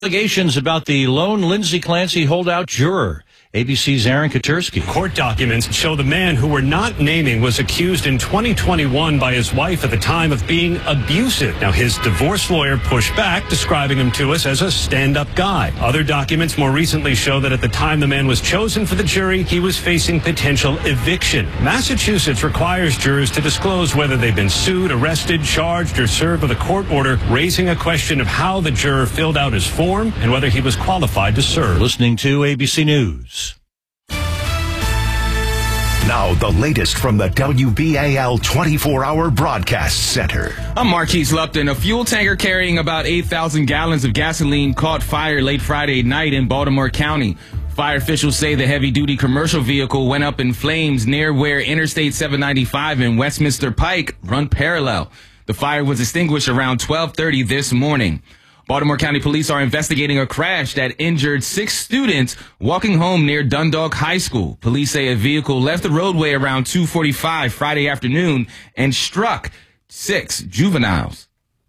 Allegations about the lone Lindsay Clancy holdout juror. ABC's Aaron Katursky. Court documents show the man who we're not naming was accused in 2021 by his wife at the time of being abusive. Now, his divorce lawyer pushed back, describing him to us as a stand-up guy. Other documents more recently show that at the time the man was chosen for the jury, he was facing potential eviction. Massachusetts requires jurors to disclose whether they've been sued, arrested, charged, or served with a court order, raising a question of how the juror filled out his form and whether he was qualified to serve. Listening to ABC News. Now, the latest from the WBAL 24-hour broadcast center. I'm Marquise Lupton. A fuel tanker carrying about 8,000 gallons of gasoline caught fire late Friday night in Baltimore County. Fire officials say the heavy-duty commercial vehicle went up in flames near where Interstate 795 and Westminster Pike run parallel. The fire was extinguished around 12:30 this morning. Baltimore County Police are investigating a crash that injured 6 students walking home near Dundalk High School. Police say a vehicle left the roadway around 2:45 Friday afternoon and struck 6 juveniles.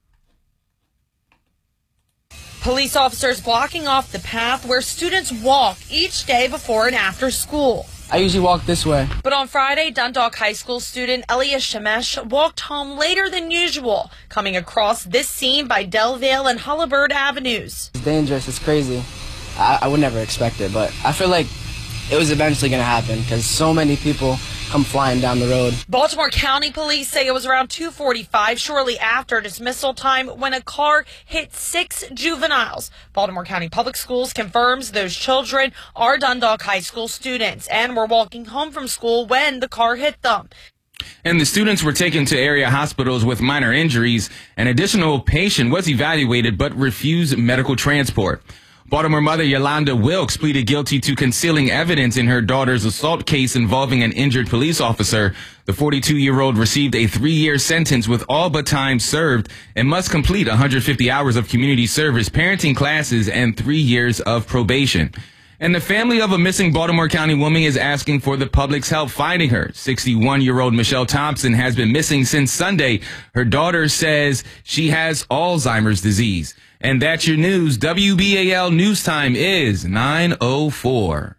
Police officers blocking off the path where students walk each day before and after school. I usually walk this way. But on Friday, Dundalk High School student Elias Shemesh walked home later than usual, coming across this scene by Delvale and Hullabird Avenues. It's dangerous. It's crazy. I would never expect it, but I feel like it was eventually going to happen because so many people come flying down the road. Baltimore County Police say it was around 2:45, shortly after dismissal time, when a car hit 6 juveniles. Baltimore County Public Schools confirms those children are Dundalk High School students and were walking home from school when the car hit them. And the students were taken to area hospitals with minor injuries. An additional patient was evaluated but refused medical transport. Baltimore mother Yolanda Wilkes pleaded guilty to concealing evidence in her daughter's assault case involving an injured police officer. The 42-year-old received a 3-year sentence with all but time served and must complete 150 hours of community service, parenting classes, and 3 years of probation. And the family of a missing Baltimore County woman is asking for the public's help finding her. 61-year-old Michelle Thompson has been missing since Sunday. Her daughter says she has Alzheimer's disease. And that's your news. WBAL News Time is 9:04.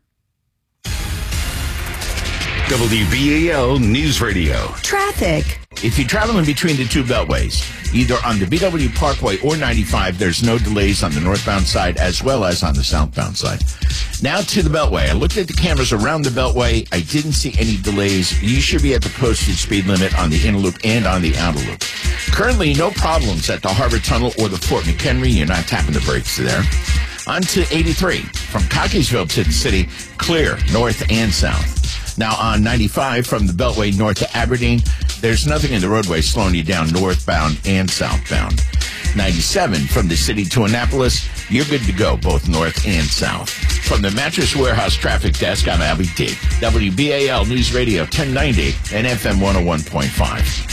WBAL News Radio. Traffic. If you're traveling between the two beltways, either on the BW Parkway or 95, there's no delays on the northbound side as well as on the southbound side. Now to the beltway. I looked at the cameras around the beltway. I didn't see any delays. You should be at the posted speed limit on the inner loop and on the outer loop. Currently, no problems at the Harbor Tunnel or the Fort McHenry. You're not tapping the brakes there. On to 83. From Cockeysville to the city, clear north and south. Now on 95 from the Beltway north to Aberdeen, there's nothing in the roadway slowing you down northbound and southbound. 97 from the city to Annapolis, you're good to go both north and south. From the Mattress Warehouse Traffic Desk, I'm Abby D. WBAL News Radio 1090 and FM 101.5.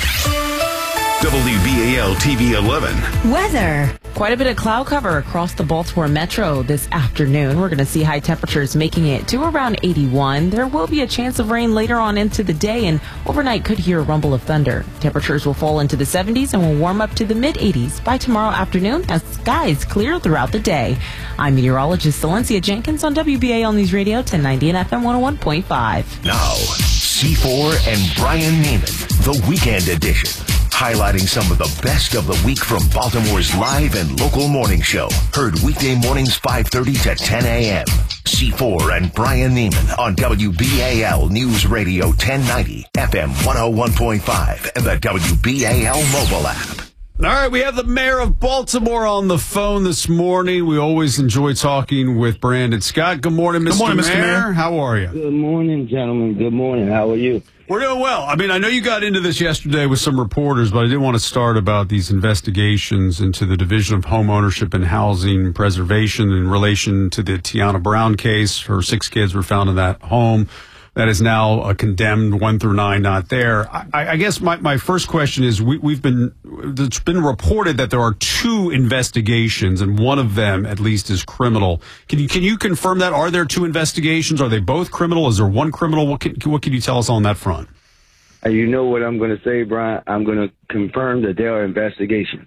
WBAL TV 11. Weather. Quite a bit of cloud cover across the Baltimore Metro this afternoon. We're going to see high temperatures making it to around 81. There will be a chance of rain later on into the day, and overnight could hear a rumble of thunder. Temperatures will fall into the 70s and will warm up to the mid-80s by tomorrow afternoon as skies clear throughout the day. I'm meteorologist Valencia Jenkins on WBAL News Radio 1090 and FM 101.5. Now, C4 and Brian Neiman, the weekend edition. Highlighting some of the best of the week from Baltimore's live and local morning show. Heard weekday mornings 5:30 to 10 a.m. C4 and Brian Neiman on WBAL News Radio 1090, FM 101.5, and the WBAL mobile app. All right, we have the mayor of Baltimore on the phone this morning. We always enjoy talking with Brandon Scott. Good morning, Mr. Good morning, Mr. Mayor. How are you? Good morning, gentlemen. Good morning. How are you? We're doing well. I mean, I know you got into this yesterday with some reporters, but I did want to start about these investigations into the Division of Home Ownership and Housing Preservation in relation to the Tiana Brown case. Her 6 kids were found in that home. That is now condemned 1 through 9, not there. I guess my first question is it's been reported that there are 2 investigations and one of them at least is criminal. Can you confirm that? Are there 2 investigations? Are they both criminal? Is there one criminal? What can you tell us on that front? You know what I'm going to say, Brian? I'm going to confirm that there are investigations.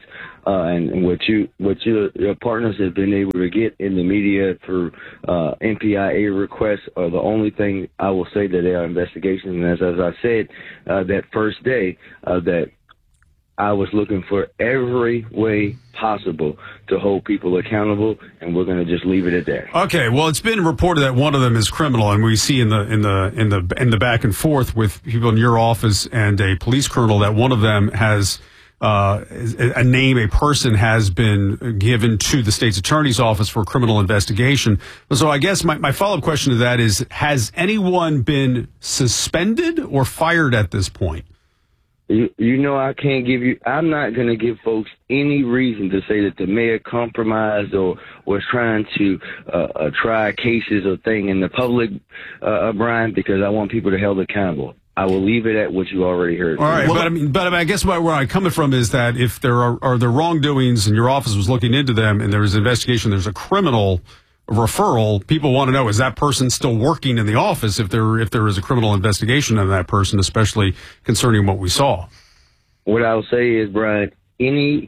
and what your partners have been able to get in the media for MPIA requests are the only thing I will say that they are investigations. And as I said that first day, that I was looking for every way possible to hold people accountable, and we're going to just leave it at that. Okay, well, it's been reported that one of them is criminal, and we see in the back and forth with people in your office and a police colonel that one of them has a person has been given to the state's attorney's office for criminal investigation. So I guess my follow-up question to that is, has anyone been suspended or fired at this point? You know, I'm not going to give folks any reason to say that the mayor compromised or was trying to try cases or thing in the public, Brian, because I want people to be held accountable. I will leave it at what you already heard. All right, but I guess where I'm coming from is that if there are there wrongdoings and your office was looking into them and there was an investigation, there's a criminal referral, people want to know, is that person still working in the office if there is a criminal investigation of that person, especially concerning what we saw? What I'll say is, Brian, any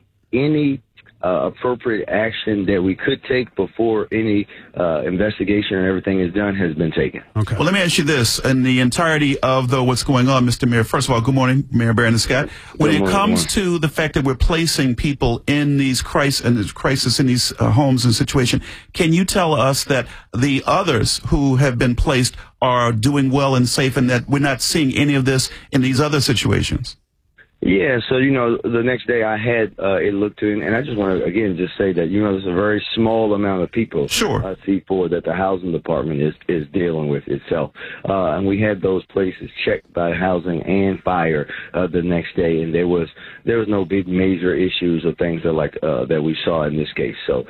appropriate action that we could take before any investigation and everything is done has been taken. Okay. Well, let me ask you this. In the entirety of what's going on, Mr. Mayor, first of all, good morning, Mayor Brandon Scott. When it comes to the fact that we're placing people in these crisis in these homes and situation, can you tell us that the others who have been placed are doing well and safe, and that we're not seeing any of this in these other situations? Yeah, so, the next day I had it looked to, and I just want to, again, just say that, there's a very small amount of people, C4, that the housing department is dealing with itself. And we had those places checked by housing and fire the next day, and there was no big major issues or things that we saw in this case. So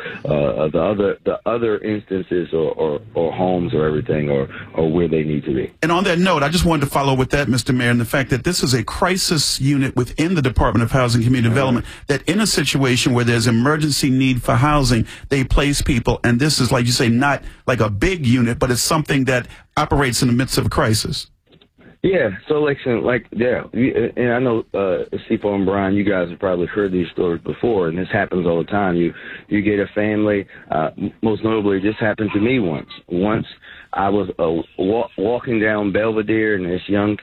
the other instances or homes or everything are where they need to be. And on that note, I just wanted to follow with that, Mr. Mayor, and the fact that this is a crisis unit within the Department of Housing and Community Development, that in a situation where there's emergency need for housing, they place people, and this is, like you say, not like a big unit, but it's something that operates in the midst of a crisis. Yeah, so and I know C4 and Brian, you guys have probably heard these stories before, and this happens all the time. You get a family, most notably, this happened to me once. Once I was walking down Belvedere, and this young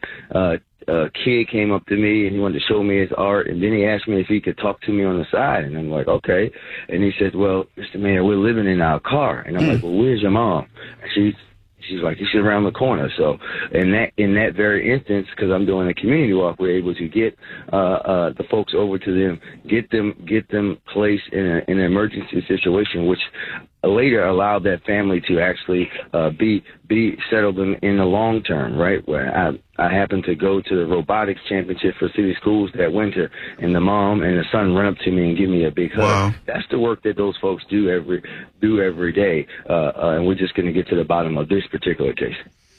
kid came up to me and he wanted to show me his art, and then he asked me if he could talk to me on the side, and I'm like, okay. And he said, well, Mr. Mayor, we're living in our car. And I'm like, well, where's your mom? And she's like, she's around the corner. So in that very instance, because I'm doing a community walk, we're able to get the folks over to them, get them placed in an emergency situation, which later allowed that family to actually be settled in the long term, right? Where I happened to go to the robotics championship for city schools that winter, and the mom and the son run up to me and give me a big hug. Wow. That's the work that those folks do every day, and we're just going to get to the bottom of this particular case.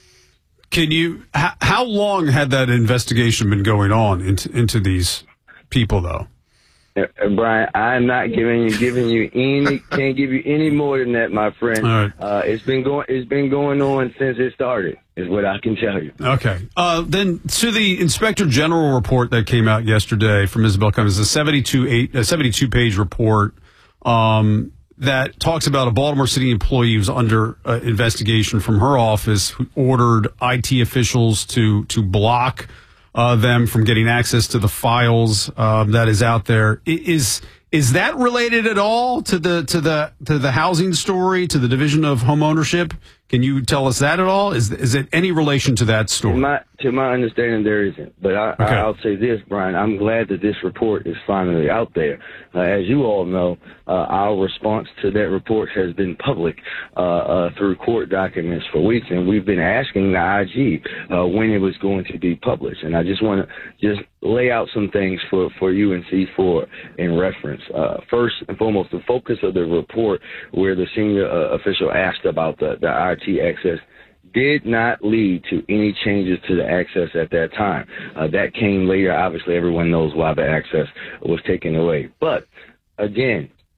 How long had that investigation been going on into these people, though? Brian, I'm not can't give you any more than that, my friend. All right. It's been going on since it started, is what I can tell you. Okay. Then to the Inspector General report that came out yesterday from Isabel Cummings, a 72-page report that talks about a Baltimore City employee who's under investigation from her office, who ordered IT officials to block them from getting access to the files that is out there. Is that related at all to the housing story, to the Division of Home Ownership? Can you tell us that at all? Is it any relation to that story? To my understanding, there isn't. But I'll say this, Brian. I'm glad that this report is finally out there. As you all know, our response to that report has been public through court documents for weeks, and we've been asking the IG when it was going to be published. And I just want to lay out some things for you and C4 in reference. First and foremost, the focus of the report, where the senior official asked about the IT access, did not lead to any changes to the access at that time. That came later. Obviously, everyone knows why the access was taken away. But again,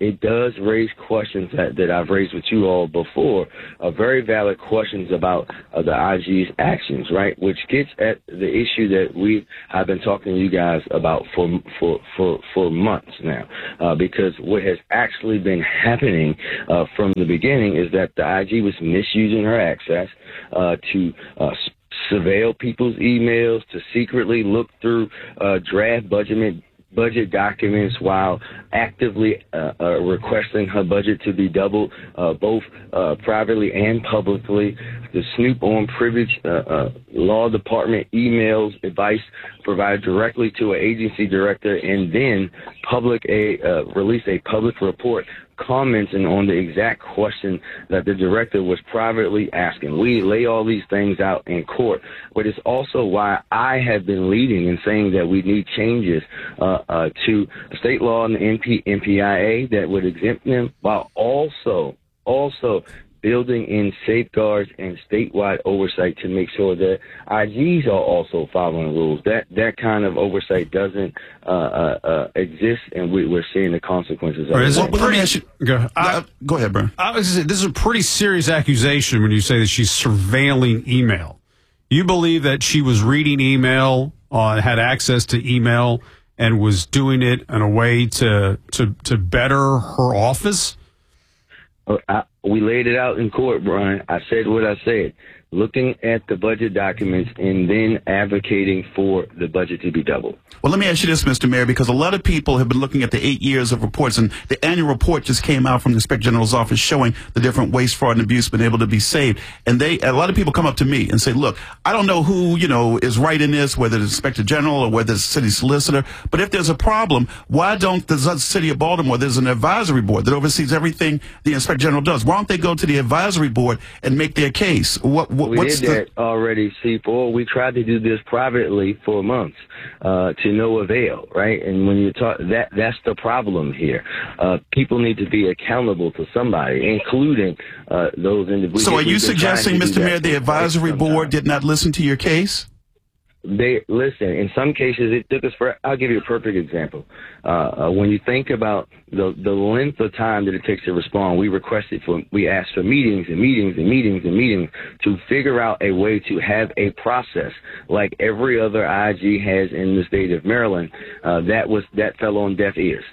it does raise questions that I've raised with you all before, very valid questions about the IG's actions, right? Which gets at the issue that I've been talking to you guys about for months now, because what has actually been happening from the beginning is that the IG was misusing her access to surveil people's emails, to secretly look through draft budget documents while actively requesting her budget to be doubled, both privately and publicly, to snoop on privileged law department emails, advice provided directly to an agency director, and then release a public report commenting on the exact question that the director was privately asking. We lay all these things out in court, but it's also why I have been leading and saying that we need changes to state law and the NPIA that would exempt them, while also building in safeguards and statewide oversight to make sure that IGs are also following rules. That kind of oversight doesn't exist, and we're seeing the consequences of it. Go ahead, Brian. This is a pretty serious accusation when you say that she's surveilling email. You believe that she was reading email, had access to email, and was doing it in a way to better her office? We laid it out in court, Brian. I said what I said. Looking at the budget documents and then advocating for the budget to be doubled. Well, let me ask you this, Mr. Mayor, because a lot of people have been looking at the 8 years of reports, and the annual report just came out from the Inspector General's office showing the different waste, fraud, and abuse been able to be saved. And a lot of people come up to me and say, look, I don't know who, is right in this, whether it's Inspector General or whether it's city solicitor, but if there's a problem, why don't the city of Baltimore, there's an advisory board that oversees everything the Inspector General does. Why don't they go to the advisory board and make their case? We did that already, C4. We tried to do this privately for months to no avail, right? And when you talk, that's the problem here. People need to be accountable to somebody, including those individuals. So are you suggesting, Mr. Mayor, the advisory board did not listen to your case? They listen. In some cases, it took us I'll give you a perfect example. When you think about the length of time that it takes to respond, we asked for meetings and meetings and meetings and meetings to figure out a way to have a process like every other IG has in the state of Maryland. That fell on deaf ears.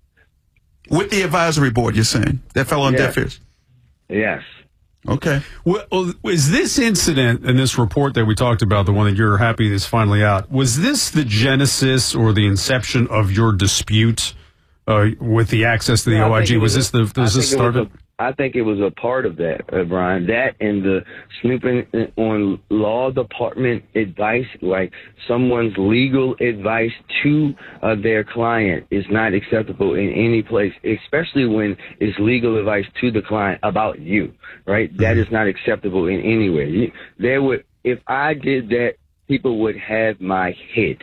With the advisory board, you're saying that fell on deaf ears? Yes. Okay. Well, is this incident and this report that we talked about, the one that you're happy is finally out, was this the genesis or the inception of your dispute with the access to the OIG? Was this started? I think it was a part of that, Brian. That and the snooping on law department advice, like someone's legal advice to their client, is not acceptable in any place, especially when it's legal advice to the client about you, right? Mm-hmm. That is not acceptable in any way. If I did that, people would have my head.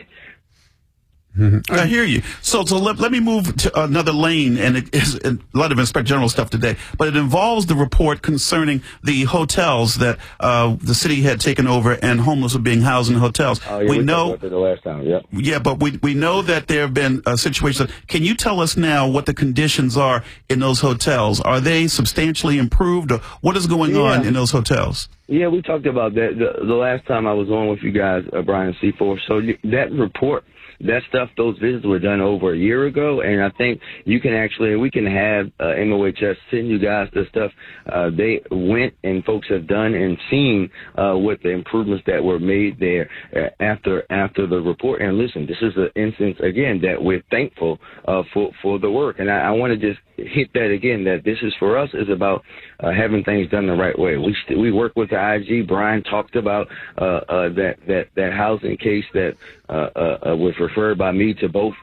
Mm-hmm. I hear you. So let me move to another lane, and it is a lot of Inspector General stuff today, but it involves the report concerning the hotels that the city had taken over and homeless were being housed in hotels. Oh, yeah, we know about that the last time. Yep. Yeah, but we know that there have been situations. Can you tell us now what the conditions are in those hotels? Are they substantially improved, or what is going on in those hotels? Yeah, we talked about that the last time I was on with you guys, Brian C4. So that report, that stuff, those visits were done over a year ago, and I think we can have MOHS send you guys the stuff they went and folks have done and seen what the improvements that were made there after the report. And listen, this is an instance, again, that we're thankful for the work. And I want to just hit that again, that this is for us is about having things done the right way. We work with the IG. Brian talked about that housing case that was referred by me to both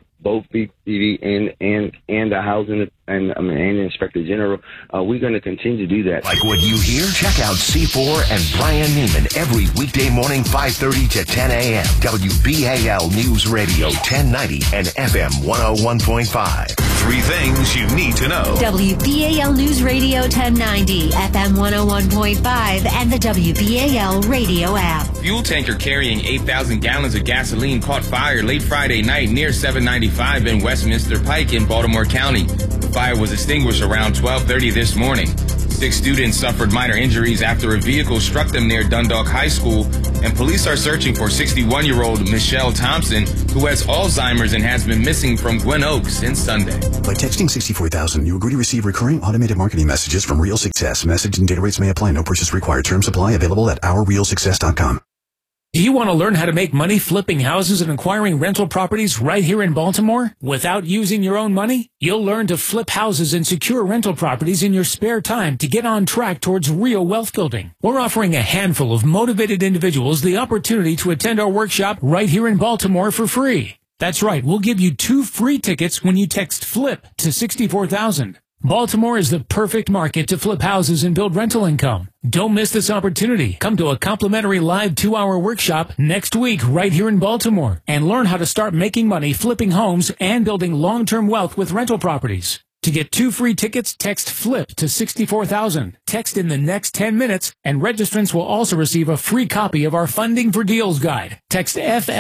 BPD and the housing and the Inspector General. We're going to continue to do that. Like what you hear? Check out C4 and Brian Neiman every weekday morning, 5:30 to 10 a.m. WBAL News Radio 1090 and FM 101.5. 3 things you need to know. WBAL News Radio 1090, FM 101.5, and the WBAL radio app. Fuel tanker carrying 8,000 gallons of gasoline caught fire late Friday night near 795 in Westminster Pike in Baltimore County. The fire was extinguished around 12:30 this morning. 6 students suffered minor injuries after a vehicle struck them near Dundalk High School, and police are searching for 61-year-old Michelle Thompson, who has Alzheimer's and has been missing from Gwen Oaks since Sunday. By texting 64,000, you agree to receive recurring automated marketing messages from Real Success. Message and data rates may apply. No purchase required. Terms apply. Available at ourrealsuccess.com. Do you want to learn how to make money flipping houses and acquiring rental properties right here in Baltimore without using your own money? You'll learn to flip houses and secure rental properties in your spare time to get on track towards real wealth building. We're offering a handful of motivated individuals the opportunity to attend our workshop right here in Baltimore for free. That's right, we'll give you 2 free tickets when you text FLIP to 64,000. Baltimore is the perfect market to flip houses and build rental income. Don't miss this opportunity. Come to a complimentary live 2-hour workshop next week right here in Baltimore and learn how to start making money flipping homes and building long-term wealth with rental properties. To get 2 free tickets, text FLIP to 64,000. Text in the next 10 minutes, and registrants will also receive a free copy of our Funding for Deals guide. Text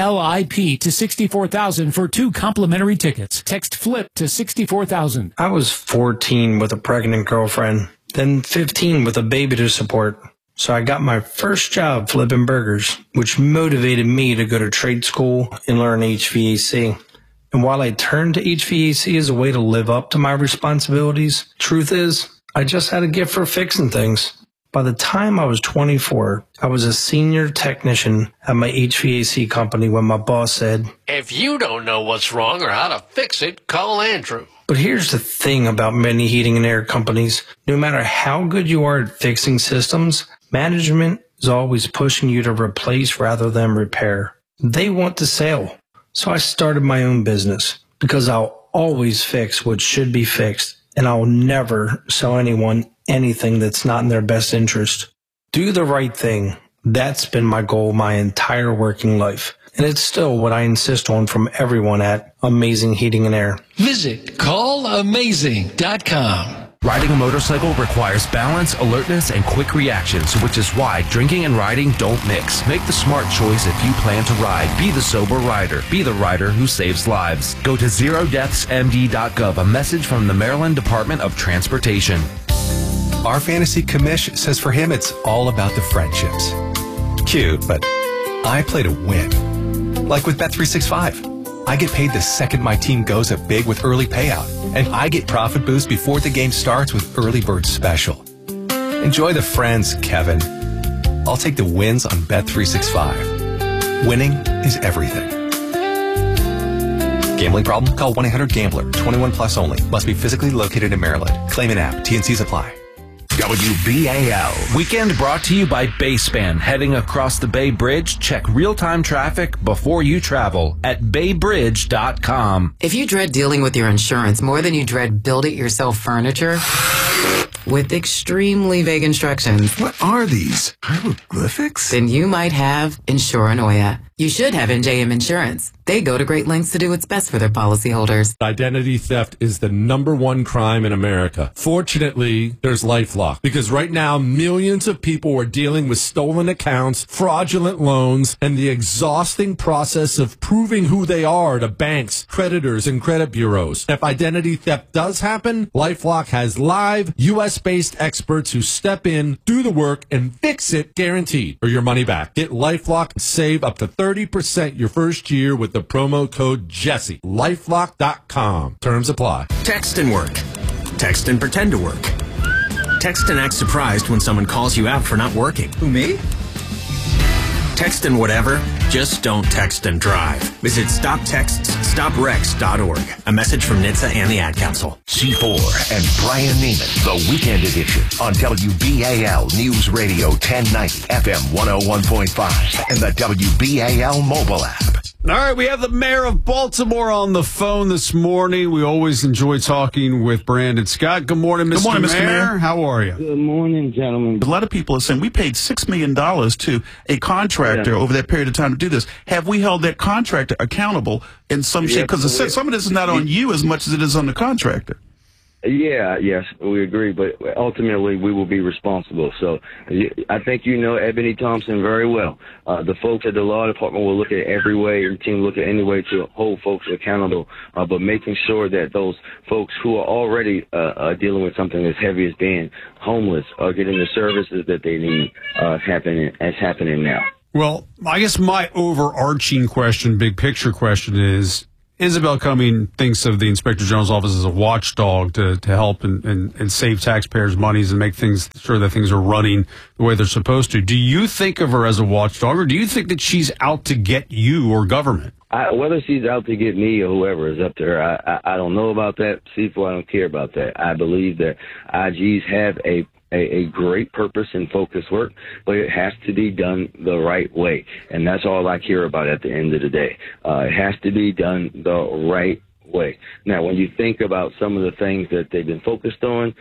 FLIP to 64,000 for 2 complimentary tickets. Text FLIP to 64,000. I was 14 with a pregnant girlfriend, then 15 with a baby to support. So I got my first job flipping burgers, which motivated me to go to trade school and learn HVAC. And while I turned to HVAC as a way to live up to my responsibilities, truth is, I just had a gift for fixing things. By the time I was 24, I was a senior technician at my HVAC company when my boss said, "If you don't know what's wrong or how to fix it, call Andrew." But here's the thing about many heating and air companies. No matter how good you are at fixing systems, management is always pushing you to replace rather than repair. They want the sale. So I started my own business because I'll always fix what should be fixed, and I'll never sell anyone anything that's not in their best interest. Do the right thing. That's been my goal my entire working life, and it's still what I insist on from everyone at Amazing Heating and Air. Visit callamazing.com. Riding a motorcycle requires balance, alertness, and quick reactions, which is why drinking and riding don't mix. Make the smart choice if you plan to ride. Be the sober rider. Be the rider who saves lives. Go to zerodeathsmd.gov, a message from the Maryland Department of Transportation. Our fantasy commish says for him it's all about the friendships. Cute, but I play to win. Like with Bet365. I get paid the second my team goes up big with early payout, and I get profit boost before the game starts with Early Bird Special. Enjoy the friends, Kevin. I'll take the wins on Bet365. Winning is everything. Gambling problem? Call 1-800-GAMBLER. 21 plus only. Must be physically located in Maryland. Claim an app. T&Cs apply. WBAL. Weekend brought to you by Bayspan. Heading across the Bay Bridge, check real-time traffic before you travel at baybridge.com. If you dread dealing with your insurance more than you dread build-it-yourself furniture with extremely vague instructions. What are these? Hieroglyphics? Then you might have Insuranoia. You should have NJM Insurance. They go to great lengths to do what's best for their policyholders. Identity theft is the #1 crime in America. Fortunately, there's LifeLock, because right now millions of people are dealing with stolen accounts, fraudulent loans, and the exhausting process of proving who they are to banks, creditors, and credit bureaus. If identity theft does happen, LifeLock has live U.S.-based experts who step in, do the work, and fix it guaranteed, or your money back. Get LifeLock and save up to 30% your first year with the promo code Jesse. LifeLock.com. Terms apply. Text and work. Text and pretend to work. Text and act surprised when someone calls you out for not working. Who, me? Text and whatever, just don't text and drive. Visit StopTextsStopWrecks.org. A message from NHTSA and the Ad Council. C4 and Brian Neiman, the Weekend Edition on WBAL News Radio 1090 FM 101.5 and the WBAL mobile app. All right, we have the mayor of Baltimore on the phone this morning. We always enjoy talking with Brandon Scott. Good morning, Mr. Good morning, Mr. Mayor. How are you? Good morning, gentlemen. A lot of people are saying we paid $6 million to a contractor over that period of time to do this. Have we held that contractor accountable in some shape? Because some of this is not on you as much as it is on the contractor. Yes, we agree, but ultimately we will be responsible. So I think you know Ebony Thompson very well. The folks at the law department will look at every way, your team look at any way to hold folks accountable, but making sure that those folks who are already dealing with something as heavy as being homeless are getting the services that they need happening now. Well, I guess my overarching question, big picture question is, Isabel Cumming thinks of the Inspector General's office as a watchdog to help and save taxpayers' monies and make sure that things are running the way they're supposed to. Do you think of her as a watchdog, or do you think that she's out to get you or government? Whether she's out to get me or whoever is up to her, I don't know about that. C4, I don't care about that. I believe that IGs have a great purpose and focused work, but it has to be done the right way. And that's all I care about at the end of the day. It has to be done the right way. Now, when you think about some of the things that they've been focused on,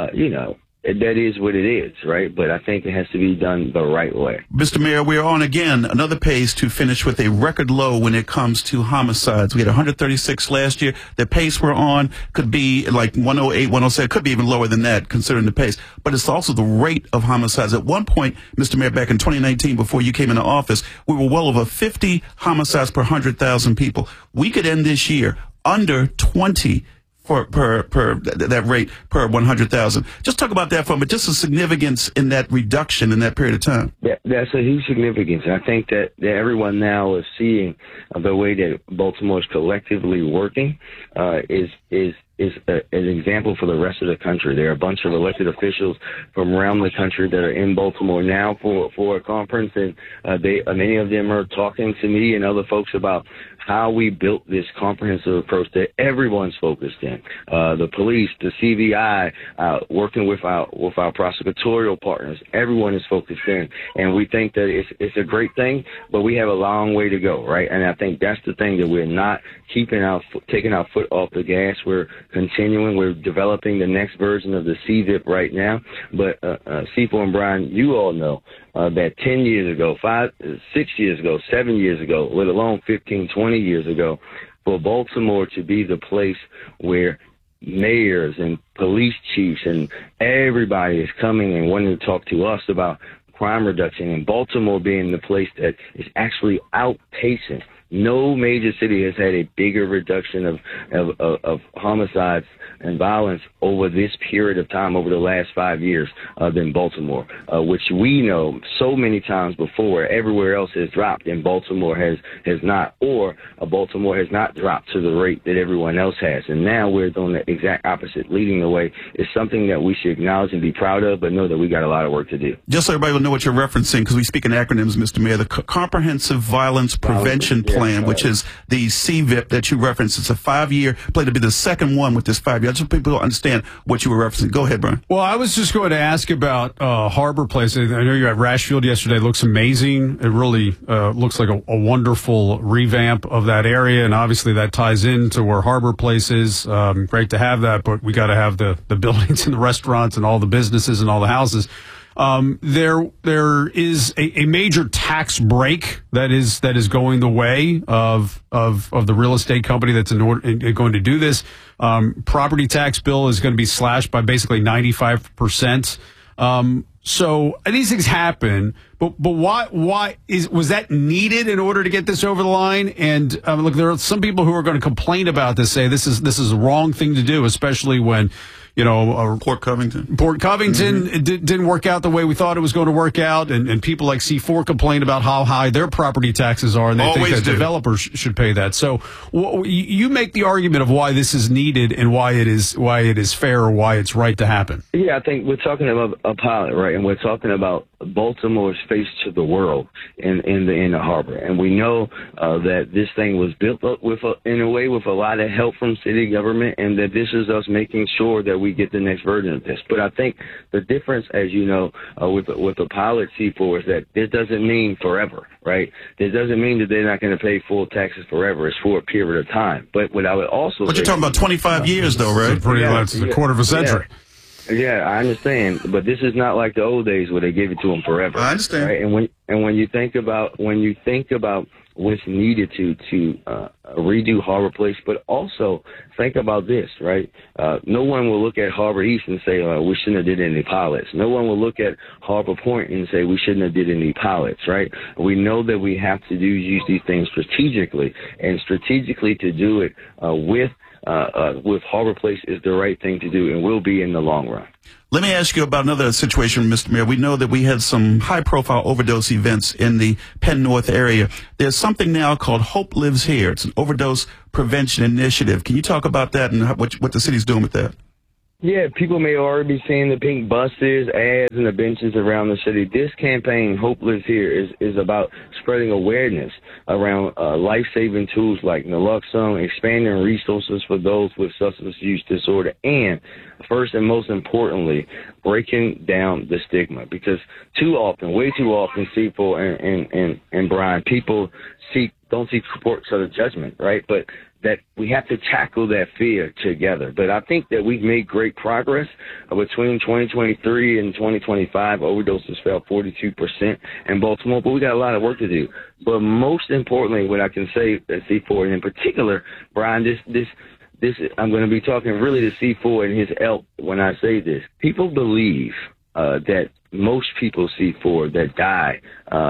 that is what it is, right? But I think it has to be done the right way. Mr. Mayor, we're on again another pace to finish with a record low when it comes to homicides. We had 136 last year. The pace we're on could be like 108, 107, could be even lower than that considering the pace. But it's also the rate of homicides. At one point, Mr. Mayor, back in 2019, before you came into office, we were well over 50 homicides per 100,000 people. We could end this year under 20 per that rate per 100,000. Just talk about that for a minute. Just the significance in that reduction in that period of time. That's a huge significance. I think that everyone now is seeing the way that Baltimore is collectively working is an example for the rest of the country. There are a bunch of elected officials from around the country that are in Baltimore now for a conference, and many of them are talking to me and other folks about how we built this comprehensive approach that everyone's focused in. The police, the CVI, working with our prosecutorial partners, everyone is focused in. And we think that it's a great thing, but we have a long way to go, right? And I think that's the thing, that we're not taking our foot off the gas. We're continuing. We're developing the next version of the CVIP right now. But C4 and Brian, you all know that 10 years ago, 5, 6 years ago, 7 years ago, let alone 15, 20 years ago, for Baltimore to be the place where mayors and police chiefs and everybody is coming and wanting to talk to us about crime reduction, and Baltimore being the place that is actually outpacing. No major city has had a bigger reduction of homicides and violence over this period of time, over the last 5 years, than Baltimore, which we know so many times before everywhere else has dropped and Baltimore has not, or Baltimore has not dropped to the rate that everyone else has. And now we're doing the exact opposite, leading the way. It's something that we should acknowledge and be proud of, but know that we got a lot of work to do. Just so everybody will know what you're referencing, because we speak in acronyms, Mr. Mayor, the Comprehensive Violence Prevention Plan, which is the CVIP that you referenced. It's a 5-year plan, to be the second one with this 5 year. I just want people to understand what you were referencing. Go ahead, Brian. Well, I was just going to ask about Harbor Place. I know you were at Rashfield yesterday. It looks amazing. It really looks like a wonderful revamp of that area, and obviously that ties into where Harbor Place is. Great to have that, but we got to have the buildings and the restaurants and all the businesses and all the houses. There is a major tax break that is going the way of the real estate company that's going to do this. Property tax bill is going to be slashed by basically 95%. So these things happen, but why was that needed in order to get this over the line? And look, there are some people who are going to complain about this, say this is the wrong thing to do, especially when, Port Covington didn't work out the way we thought it was going to work out, and people like C4 complain about how high their property taxes are, and they think that developers should pay that. So you make the argument of why this is needed and why it is fair, or why it's right to happen. Yeah, I think we're talking about a pilot, right? And we're talking about Baltimore's face to the world in the harbor, and we know that this thing was built up in a way with a lot of help from city government, and that this is us making sure that we get the next version of this. But I think the difference, as you know, with the pilot C4 is that this doesn't mean forever, right? This doesn't mean that they're not going to pay full taxes forever. It's for a period of time. But what I would also you're talking about 25 years, though, right? Pretty much a quarter of a century. Yeah, I understand, but this is not like the old days where they gave it to them forever. I understand. Right? And when you think about what's needed to redo Harbor Place. But also think about this, right? No one will look at Harbor East and say, we shouldn't have did any pilots. No one will look at Harbor Point and say we shouldn't have did any pilots, right? We know that we have to use these things strategically, and strategically to do it with Harbor Place is the right thing to do and will be in the long run. Let me ask you about another situation, Mr. Mayor. We know that we had some high-profile overdose events in the Penn North area. There's something now called Hope Lives Here. It's an overdose prevention initiative. Can you talk about that and what the city's doing with that? Yeah, people may already be seeing the pink buses, ads, and the benches around the city. This campaign, Hope Lives Here, is about spreading awareness around life-saving tools like naloxone, expanding resources for those with substance use disorder, and first and most importantly, breaking down the stigma. Because way too often, C4 and Brian, people don't seek courts of judgment, right? But that we have to tackle that fear together. But I think that we've made great progress. Between 2023 and 2025, overdoses fell 42% in Baltimore, but we got a lot of work to do. But most importantly, what I can say at C4, and in particular, Brian, this I'm going to be talking really to C4 and his elk when I say this. People believe that most people C4 that die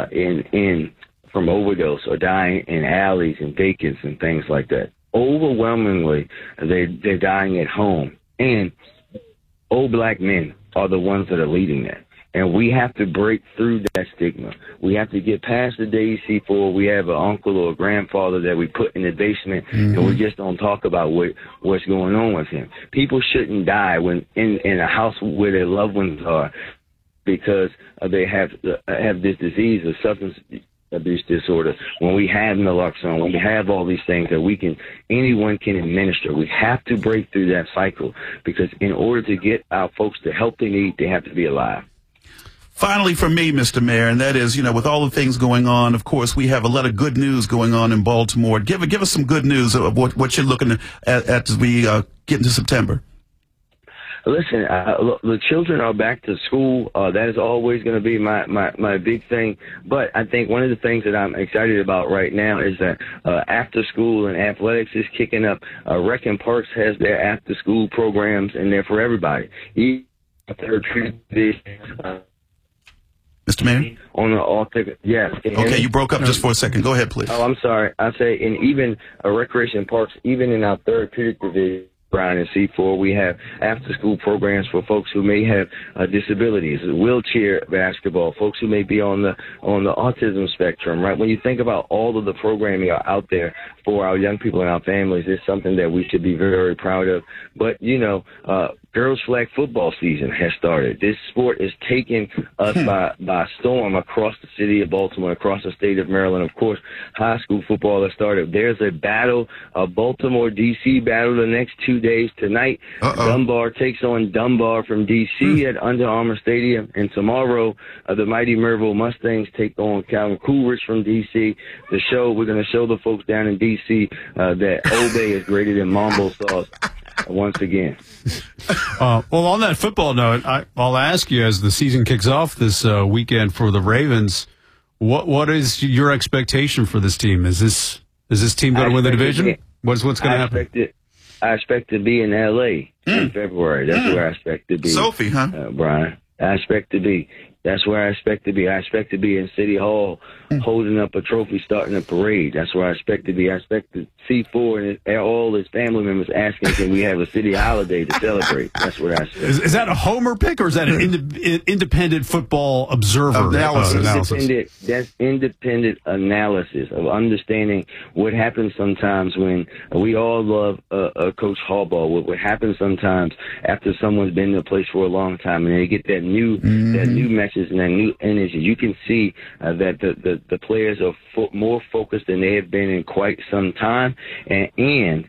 from overdose or dying in alleys and vacants and things like that. Overwhelmingly, they're dying at home. And old black men are the ones that are leading that. And we have to break through that stigma. We have to get past the days, C4, we have an uncle or a grandfather that we put in the basement and we just don't talk about what's going on with him. People shouldn't die when in a house where their loved ones are because they have this disease of substance abuse disorder, when we have naloxone, when we have all these things that anyone can administer. We have to break through that cycle because in order to get our folks the help they need, they have to be alive. Finally, for me, Mr. Mayor, and that is, with all the things going on, of course, we have a lot of good news going on in Baltimore. Give us some good news of what you're looking at as we get into September. Listen, the children are back to school. That is always going to be my big thing. But I think one of the things that I'm excited about right now is that after school and athletics is kicking up. Rec and Parks has their after school programs, and they're for everybody. Mr. Mayor? On the author, yes. Okay, you broke up just for a second. Go ahead, please. Oh, I'm sorry. I say, and even recreation parks, even in our therapeutic division, Brian and C4, we have after-school programs for folks who may have disabilities, wheelchair basketball, folks who may be on the autism spectrum, right? When you think about all of the programming out there for our young people and our families, it's something that we should be very, very proud of. But, girls flag football season has started. This sport is taking us by storm across the city of Baltimore, across the state of Maryland. Of course, high school football has started. There's a battle, a Baltimore-D.C. battle the next 2 days tonight. Dunbar takes on Dunbar from D.C. at Under Armour Stadium. And tomorrow, the mighty Maryville Mustangs take on Calvin Coolidge from D.C. We're going to show the folks down in D.C. That Old Bay is greater than Mambo sauce. Once again. Well, on that football note, I'll ask you as the season kicks off this weekend for the Ravens, what is your expectation for this team? Is this team going to win the division? What's going to happen? I expect to be in L.A. in February. That's where I expect to be. Sophie, huh? Brian, I expect to be. That's where I expect to be. I expect to be in City Hall holding up a trophy, starting a parade. That's where I expect to be. I expect to see C4 and all his family members asking, can we have a city holiday to celebrate? That's what I expect. Is that a homer pick, or is that an independent football observer analysis? That's independent analysis of understanding what happens sometimes when we all love Coach Harbaugh. What happens sometimes after someone's been in a place for a long time and they get that new message and that new energy. You can see that the players are more focused than they have been in quite some time, and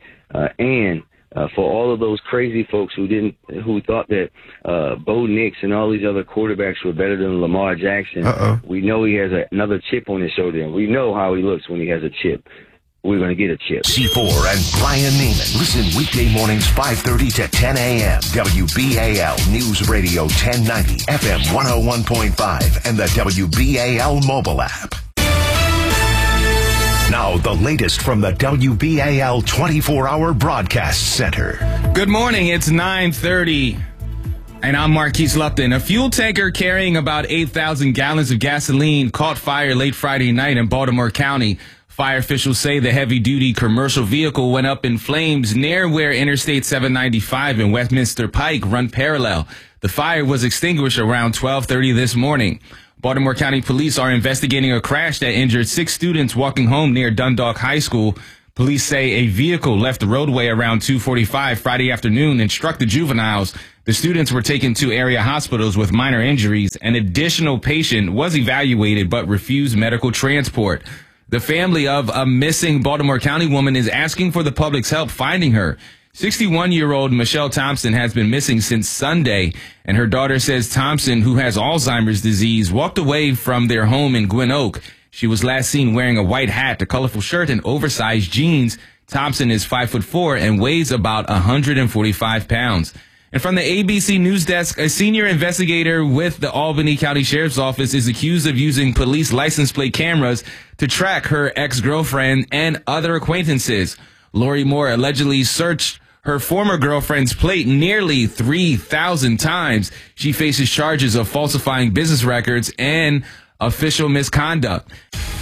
for all of those crazy folks who thought that Bo Nix and all these other quarterbacks were better than Lamar Jackson, we know he has another chip on his shoulder, and we know how he looks when he has a chip. We're going to get a chip. C4 and Brian Neiman. Listen weekday mornings 5:30 to 10 a.m. WBAL News Radio 1090, FM 101.5, and the WBAL mobile app. Now, the latest from the WBAL 24-hour broadcast center. Good morning. It's 9:30. And I'm Marquise Lupton. A fuel tanker carrying about 8,000 gallons of gasoline caught fire late Friday night in Baltimore County. Fire officials say the heavy-duty commercial vehicle went up in flames near where Interstate 795 and Westminster Pike run parallel. The fire was extinguished around 12:30 this morning. Baltimore County Police are investigating a crash that injured 6 students walking home near Dundalk High School. Police say a vehicle left the roadway around 2:45 Friday afternoon and struck the juveniles. The students were taken to area hospitals with minor injuries. An additional patient was evaluated but refused medical transport. The family of a missing Baltimore County woman is asking for the public's help finding her. 61-year-old Michelle Thompson has been missing since Sunday, and her daughter says Thompson, who has Alzheimer's disease, walked away from their home in Gwynn Oak. She was last seen wearing a white hat, a colorful shirt, and oversized jeans. Thompson is 5'4" and weighs about 145 pounds. And from the ABC News Desk, a senior investigator with the Albany County Sheriff's Office is accused of using police license plate cameras to track her ex-girlfriend and other acquaintances. Lori Moore allegedly searched her former girlfriend's plate nearly 3,000 times. She faces charges of falsifying business records and official misconduct.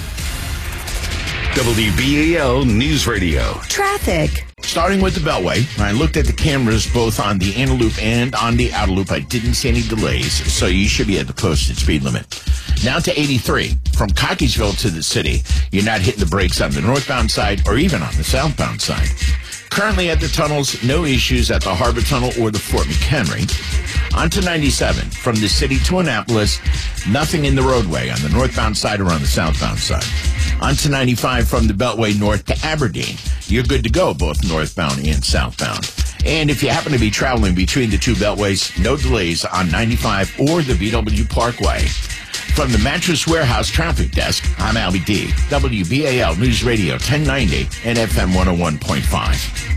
WBAL News Radio. Traffic. Starting with the Beltway, I looked at the cameras both on the inner loop and on the outer loop. I didn't see any delays, so you should be at the posted speed limit. Now to 83. From Cockeysville to the city, you're not hitting the brakes on the northbound side or even on the southbound side. Currently at the tunnels, no issues at the Harbor Tunnel or the Fort McHenry. On to 97. From the city to Annapolis, nothing in the roadway on the northbound side or on the southbound side. On to 95 from the Beltway north to Aberdeen. You're good to go both northbound and southbound. And if you happen to be traveling between the two beltways, no delays on 95 or the BW Parkway. From the Mattress Warehouse Traffic Desk, I'm Albie D. WBAL News Radio 1090 and FM 101.5.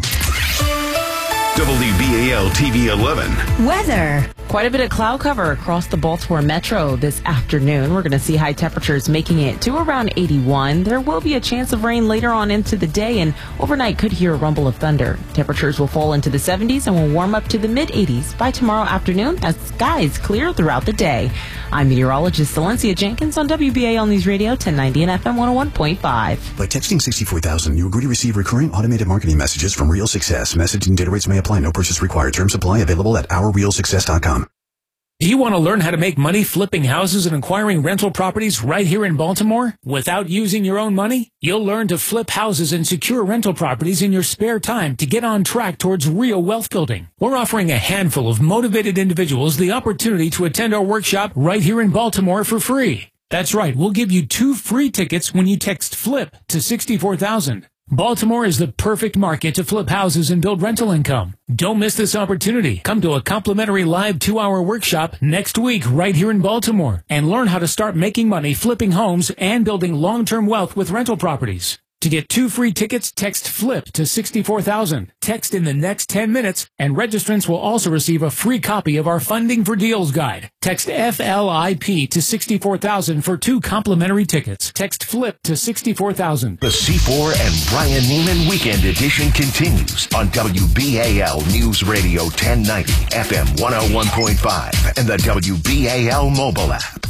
WBAL TV 11. Weather. Quite a bit of cloud cover across the Baltimore Metro this afternoon. We're going to see high temperatures making it to around 81. There will be a chance of rain later on into the day, and overnight could hear a rumble of thunder. Temperatures will fall into the 70s and will warm up to the mid-80s by tomorrow afternoon as skies clear throughout the day. I'm meteorologist Valencia Jenkins on WBAL News Radio 1090 and FM 101.5. By texting 64,000, you agree to receive recurring automated marketing messages from Real Success. Message and data rates may apply. No purchase required. Terms apply. Available at OurRealSuccess.com. Do you want to learn how to make money flipping houses and acquiring rental properties right here in Baltimore without using your own money? You'll learn to flip houses and secure rental properties in your spare time to get on track towards real wealth building. We're offering a handful of motivated individuals the opportunity to attend our workshop right here in Baltimore for free. That's right, we'll give you 2 free tickets when you text FLIP to 64,000. Baltimore is the perfect market to flip houses and build rental income. Don't miss this opportunity. Come to a complimentary live 2-hour workshop next week right here in Baltimore and learn how to start making money flipping homes and building long-term wealth with rental properties. To get 2 free tickets, text FLIP to 64,000. Text in the next 10 minutes, and registrants will also receive a free copy of our Funding for Deals guide. Text FLIP to 64,000 for 2 complimentary tickets. Text FLIP to 64,000. The C4 and Brian Neiman Weekend Edition continues on WBAL News Radio 1090, FM 101.5, and the WBAL mobile app.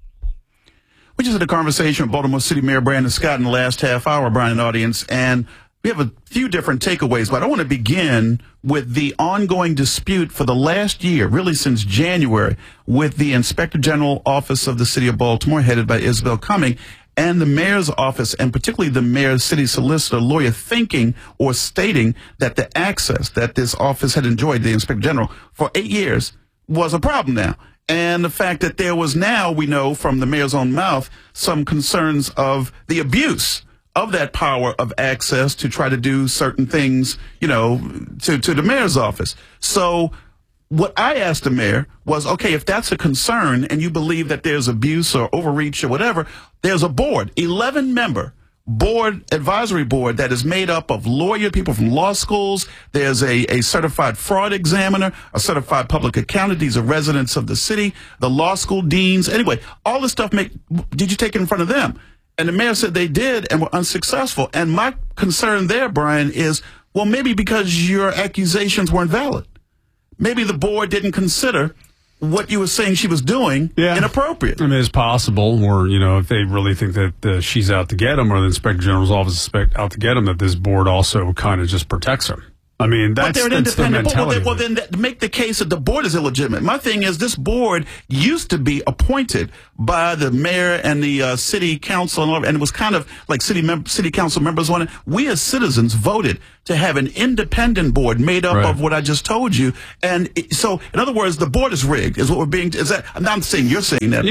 We just had a conversation with Baltimore City Mayor Brandon Scott in the last half hour, Brian and audience, and we have a few different takeaways, but I want to begin with the ongoing dispute for the last year, really since January, with the Inspector General Office of the City of Baltimore, headed by Isabel Cumming, and the mayor's office, and particularly the mayor's city solicitor lawyer, thinking or stating that the access that this office had enjoyed, the Inspector General, for 8 years was a problem now. And the fact that there was now, we know from the mayor's own mouth, some concerns of the abuse of that power of access to try to do certain things, you know, to the mayor's office. So what I asked the mayor was, okay, if that's a concern and you believe that there's abuse or overreach or whatever, there's a board, 11-member board, advisory board that is made up of lawyer people from law schools. There's a certified fraud examiner, a certified public accountant. These are residents of the city, the law school deans. Anyway, all this stuff did you take it in front of them? And the mayor said they did and were unsuccessful. And my concern there, Brian, is, well, maybe because your accusations weren't valid. Maybe the board didn't consider what you were saying she was doing inappropriate. I mean, it's possible, or, you know, if they really think that she's out to get him, or the Inspector General's office is out to get him, that this board also kind of just protects him. I mean, that's they're an independent the mentality. Well, then make the case that the board is illegitimate. My thing is, this board used to be appointed by the mayor and the city council, and it was kind of like city council members on it. We as citizens voted to have an independent board made up of what I just told you. And so, in other words, the board is rigged, is what we're being. Is that? I'm not saying you're saying that.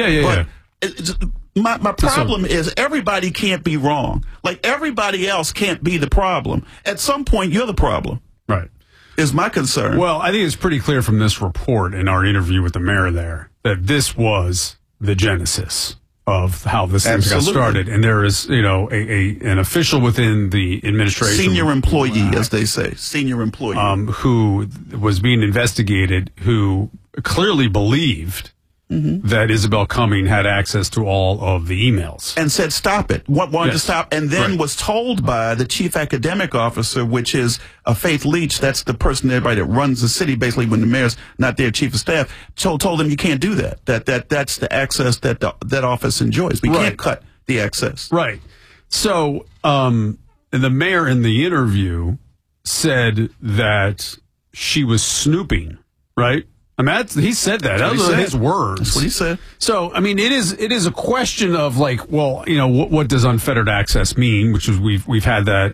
My problem is everybody can't be wrong. Like, everybody else can't be the problem. At some point, you're the problem. Right. Is my concern. Well, I think it's pretty clear from this report in our interview with the mayor there that this was the genesis of how this thing got started. And there is, you know, an official within the administration. Senior employee, as they say. Senior employee. Who was being investigated, who clearly believed that Isabel Cumming had access to all of the emails. And said, stop it. Wanted to stop. And then was told by the chief academic officer, which is Faith Leach, that's the person, everybody that runs the city, basically, when the mayor's not their chief of staff, told them you can't do that. That's the access that that office enjoys. We can't cut the access. Right. So, and the mayor in the interview said that she was snooping, right? I mean, he said that. Those are his words. That's what he said. So, I mean, it is a question of, like, well, you know, what does unfettered access mean? Which is we've had that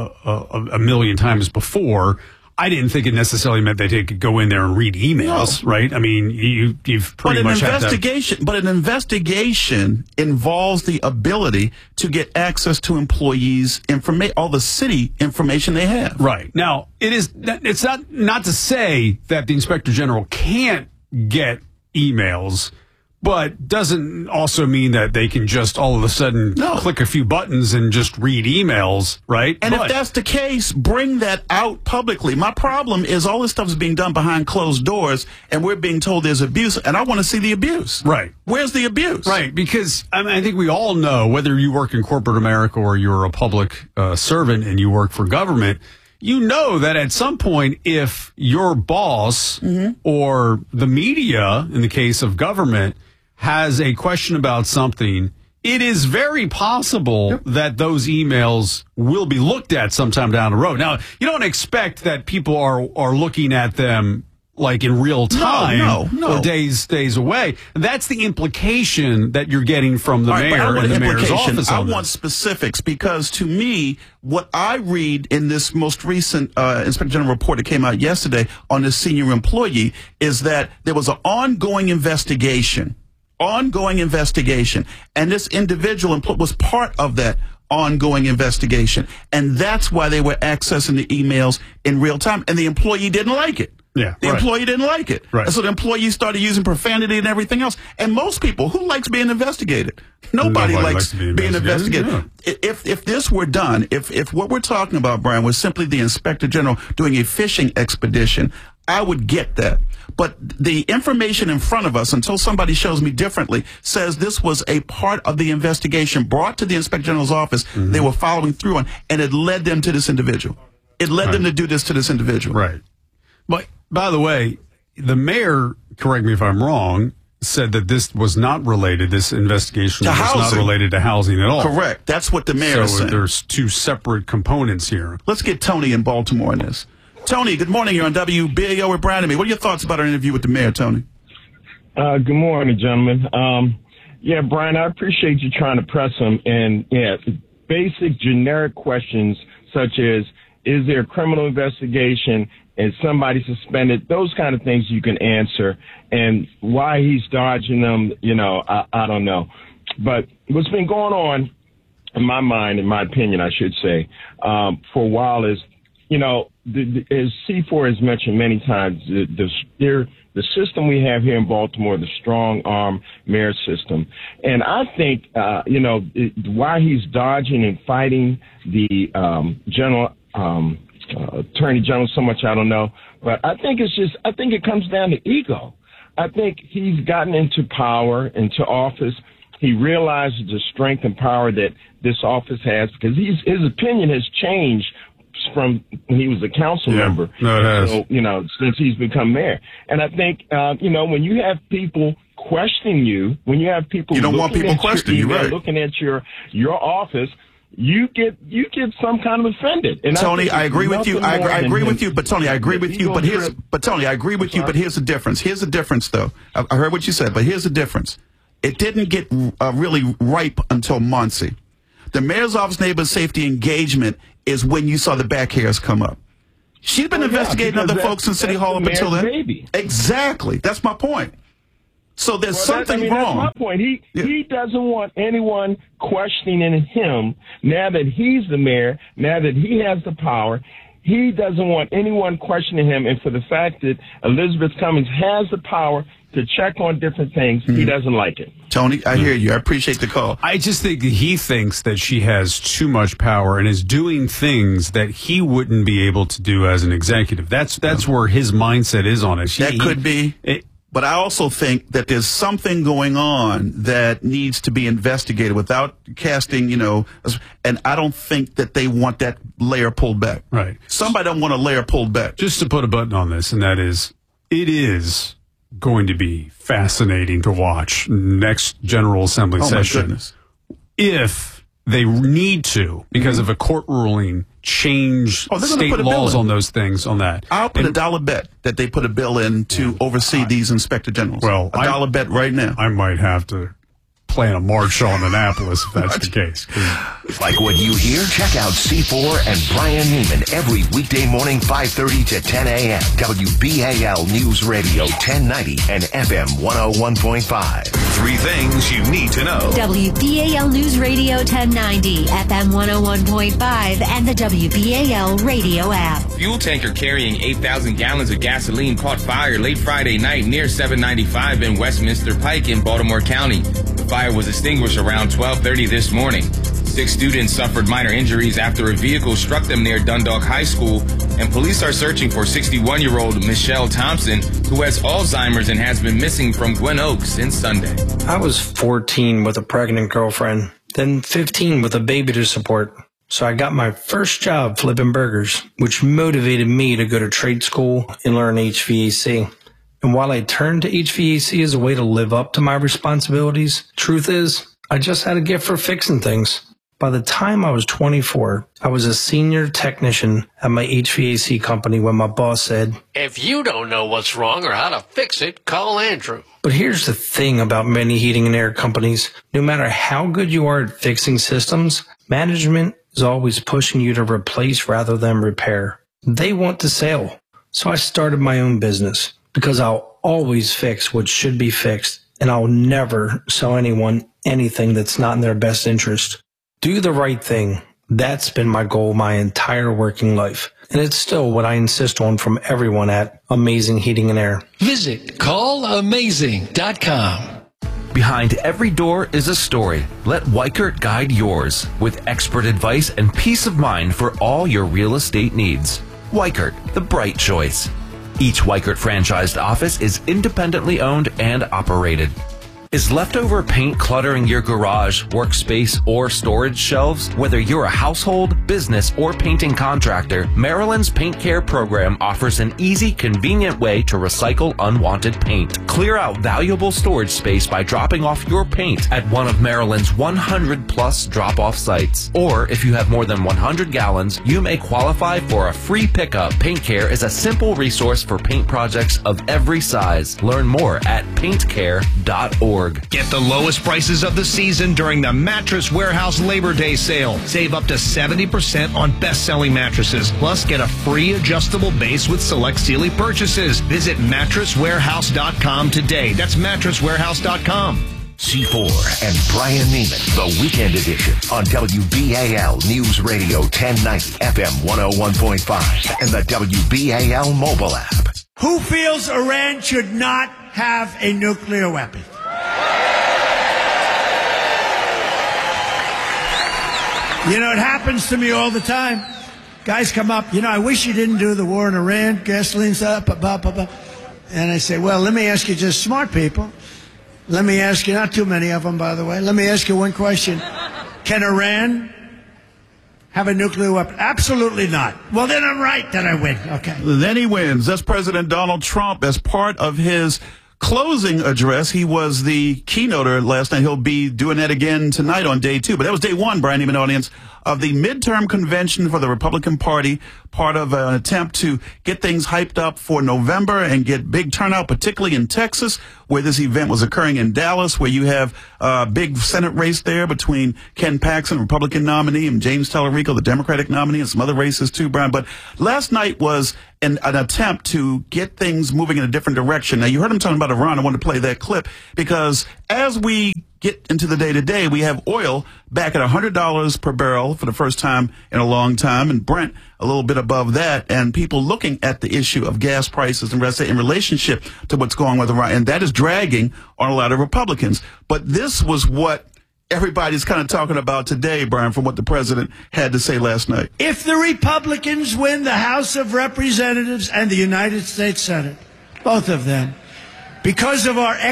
a million times before. I didn't think it necessarily meant that they could go in there and read emails, right? I mean, you've pretty much had that. But an investigation involves the ability to get access to employees' information, all the city information they have. Right. Now, it's not to say that the Inspector General can't get emails, but doesn't also mean that they can just all of a sudden click a few buttons and just read emails, right? And if that's the case, bring that out publicly. My problem is all this stuff is being done behind closed doors, and we're being told there's abuse, and I want to see the abuse. Right. Where's the abuse? Right, because I think we all know, whether you work in corporate America or you're a public servant and you work for government, you know that at some point, if your boss or the media, in the case of government, has a question about something, it is very possible that those emails will be looked at sometime down the road. Now, you don't expect that people are looking at them like in real time or days away. That's the implication that you're getting from the mayor and the mayor's office. I want specifics, because to me, what I read in this most recent Inspector General report that came out yesterday on this senior employee is that there was an ongoing investigation, and this individual was part of that ongoing investigation, and that's why they were accessing the emails in real time, and the employee didn't like it. Yeah, the employee didn't like it. Right. And so the employee started using profanity and everything else. And most people, who likes being investigated? Nobody likes being investigated. Yeah. If this were done, if what we're talking about, Brian, was simply the Inspector General doing a fishing expedition, I would get that. But the information in front of us, until somebody shows me differently, says this was a part of the investigation brought to the Inspector General's office. They were following through on, and it led them to this individual. It led them to do this to this individual. Right. But, by the way, the mayor, correct me if I'm wrong, said that this was not related, this investigation was not related to housing at all. Correct. That's what the mayor said. So there's two separate components here. Let's get Tony in Baltimore on this. Tony, good morning. You're on WBAO with Brian and me. What are your thoughts about our interview with the mayor, Tony? Good morning, gentlemen. Brian, I appreciate you trying to press him. And, basic generic questions such as, is there a criminal investigation? Is somebody suspended? Those kind of things you can answer. And why he's dodging them, I don't know. But what's been going on, in my mind, in my opinion, I should say, for a while is, as C4 has mentioned many times, the system we have here in Baltimore, the strong arm mayor system. And I think, why he's dodging and fighting the Attorney General so much, I don't know. But I think it comes down to ego. I think he's gotten into power, into office, he realizes the strength and power that this office has, because his opinion has changed from when he was a council member. No, it has. So, since he's become mayor. And I think, when you have people questioning you, when you have people, you don't want people questioning you, right? Looking at your office, you get some kind of offended. And Tony, I agree with you. I agree with you. But Tony, I agree with you. But Tony, I agree with you. But here's the difference. Here's the difference, though. I heard what you said, but here's the difference. It didn't get really ripe until Muncie. The mayor's office neighborhood safety engagement is when you saw the back hairs come up. She's been investigating other folks in City Hall up until then. Baby. Exactly. That's my point. So there's something wrong. That's my point. He doesn't want anyone questioning him now that he's the mayor, now that he has the power. He doesn't want anyone questioning him. And for the fact that Elizabeth Cummings has the power to check on different things, he doesn't like it. Tony, I hear you. I appreciate the call. I just think he thinks that she has too much power and is doing things that he wouldn't be able to do as an executive. That's where his mindset is on it. That could be. But I also think that there's something going on that needs to be investigated without casting, and I don't think that they want that layer pulled back. Right. Somebody don't want a layer pulled back. Just to put a button on this, and that is, it is going to be fascinating to watch next General Assembly session. My goodness. If they need to, because of a court ruling, change state laws on those things, on that. I'll put a dollar bet that they put a bill in to oversee these inspector generals. Well, a dollar bet right now. I might have to plan a march on Annapolis if that's the case. Like what you hear? Check out C4 and Brian Neiman every weekday morning, 5:30 to 10 a.m. WBAL News Radio 1090 and FM 101.5. 3 things you need to know. WBAL News Radio 1090, FM 101.5, and the WBAL radio app. Fuel tanker carrying 8,000 gallons of gasoline caught fire late Friday night near 795 in Westminster Pike in Baltimore County. The fire was extinguished around 12:30 this morning. 6 students suffered minor injuries after a vehicle struck them near Dundalk High School, and police are searching for 61-year-old Michelle Thompson, who has Alzheimer's and has been missing from Gwen Oaks since Sunday. I was 14 with a pregnant girlfriend, then 15 with a baby to support. So I got my first job flipping burgers, which motivated me to go to trade school and learn HVAC. And while I turned to HVAC as a way to live up to my responsibilities, truth is, I just had a gift for fixing things. By the time I was 24, I was a senior technician at my HVAC company when my boss said, "If you don't know what's wrong or how to fix it, call Andrew." But here's the thing about many heating and air companies. No matter how good you are at fixing systems, management is always pushing you to replace rather than repair. They want to sell. So I started my own business because I'll always fix what should be fixed, and I'll never sell anyone anything that's not in their best interest. Do the right thing. That's been my goal my entire working life. And it's still what I insist on from everyone at Amazing Heating and Air. Visit callamazing.com. Behind every door is a story. Let Weichert guide yours with expert advice and peace of mind for all your real estate needs. Weichert, the bright choice. Each Weichert franchised office is independently owned and operated. Is leftover paint cluttering your garage, workspace, or storage shelves? Whether you're a household, business, or painting contractor, Maryland's Paint Care program offers an easy, convenient way to recycle unwanted paint. Clear out valuable storage space by dropping off your paint at one of Maryland's 100-plus drop-off sites. Or if you have more than 100 gallons, you may qualify for a free pickup. Paint Care is a simple resource for paint projects of every size. Learn more at paintcare.org. Get the lowest prices of the season during the Mattress Warehouse Labor Day sale. Save up to 70% on best-selling mattresses. Plus, get a free adjustable base with select Sealy purchases. Visit mattresswarehouse.com today. That's mattresswarehouse.com. C4 and Brian Neiman, the Weekend Edition on WBAL News Radio 1090 FM 101.5 and the WBAL mobile app. Who feels Iran should not have a nuclear weapon? You know, it happens to me all the time. Guys come up, I wish you didn't do the war in Iran, gasoline's up, blah, blah, blah. And I say, well, let me ask you, just smart people, Let me ask you, not too many of them, by the way. Let me ask you one question. Can Iran have a nuclear weapon? Absolutely not. Well, then I'm right that I win. Okay. Then he wins. That's President Donald Trump. As part of his closing address, he was the keynoter last night. He'll be doing that again tonight on day 2. But that was day 1, Brian Neiman audience, of the midterm convention for the Republican Party, part of an attempt to get things hyped up for November and get big turnout, particularly in Texas, where this event was occurring in Dallas, where you have a big Senate race there between Ken Paxton, Republican nominee, and James Tallarico, the Democratic nominee, and some other races too, Brian. But last night was an attempt to get things moving in a different direction. Now, you heard him talking about Iran. I wanted to play that clip because as we get into the day-to-day, we have oil back at $100 per barrel for the first time in a long time, and Brent a little bit above that, and people looking at the issue of gas prices and rest in relationship to what's going on with Iran, and that is dragging on a lot of Republicans. But this was what everybody's kind of talking about today, Brian, from what the president had to say last night. If the Republicans win the House of Representatives and the United States Senate, both of them, because of our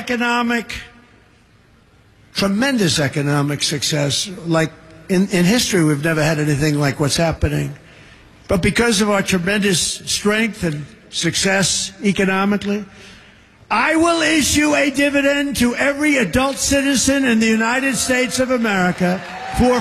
tremendous economic success, like in history, we've never had anything like what's happening. But because of our tremendous strength and success economically, I will issue a dividend to every adult citizen in the United States of America for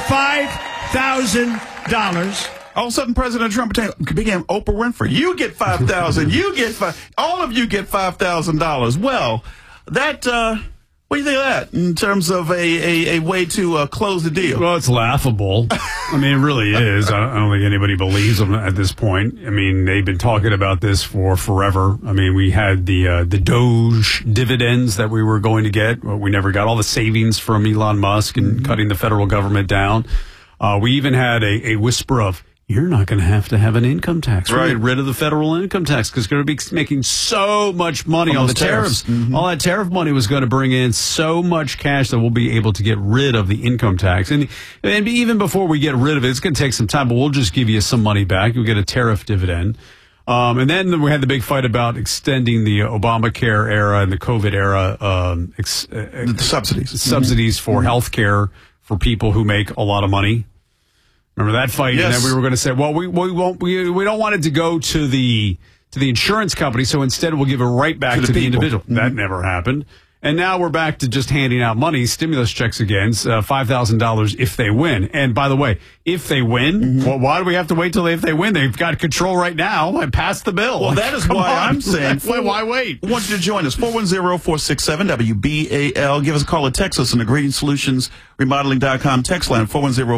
$5,000. All of a sudden, President Trump became Oprah Winfrey. You get $5,000. You get all of you get $5,000. Well, that. What do you think of that in terms of a way to close the deal? Well, it's laughable. I mean, it really is. I don't think anybody believes them at this point. I mean, they've been talking about this for forever. I mean, we had the Doge dividends that we were going to get. Well, we never got all the savings from Elon Musk and cutting the federal government down. We even had a whisper of, you're not going to have an income tax. We're going to get rid of the federal income tax because we're going to be making so much money on the tariffs. Mm-hmm. All that tariff money was going to bring in so much cash that we'll be able to get rid of the income tax. And even before we get rid of it, it's going to take some time, but we'll just give you some money back. You'll get a tariff dividend. And then we had the big fight about extending the Obamacare era and the COVID era the subsidies for health care for people who make a lot of money. Remember that fight? Yes. And then we were going to say, well, we don't want it to go to the insurance company, so instead we'll give it right back to the individual. Mm-hmm. That never happened. And now we're back to just handing out money, stimulus checks again, $5,000 if they win. And by the way, if they win, well, why do we have to wait till if they win? They've got control right now and pass the bill. Well, that is why I'm saying. Why wait? I want you to join us. 410-467-WBAL. Give us a call or text us on the Grading Solutions Remodeling.com text line,